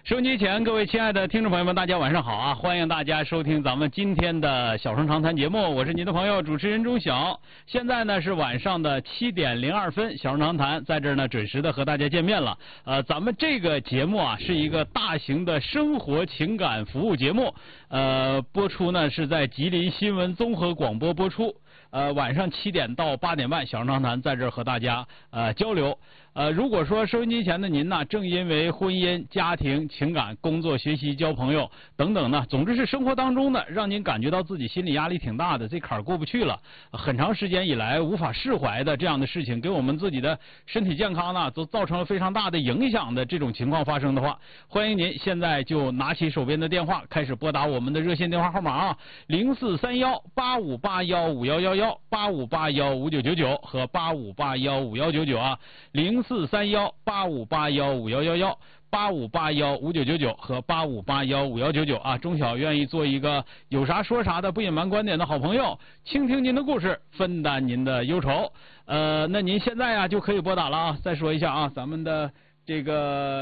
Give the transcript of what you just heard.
收音机前各位亲爱的听众朋友们，大家晚上好啊！欢迎大家收听咱们今天的小声长谈节目，我是您的朋友主持人钟晓。现在呢是晚上的7点02分，小声长谈在这儿呢准时的和大家见面了。咱们这个节目啊是一个大型的生活情感服务节目，播出呢是在吉林新闻综合广播播出。晚上7点到8点半，小声长谈在这儿和大家交流。如果说收音机前的您呢，正因为婚姻、家庭、情感、工作、学习、交朋友等等呢，总之是生活当中呢，让您感觉到自己心理压力挺大的，这坎儿过不去了，很长时间以来无法释怀的这样的事情，给我们自己的身体健康呢，都造成了非常大的影响的这种情况发生的话，欢迎您现在就拿起手边的电话，开始拨打我们的热线电话号码啊，043185811185815999和85815199啊，04318581511185815999和85815199啊，钟晓愿意做一个有啥说啥的不隐瞒观点的好朋友，倾听您的故事，分担您的忧愁。那您现在啊就可以拨打了啊。再说一下啊，咱们的这个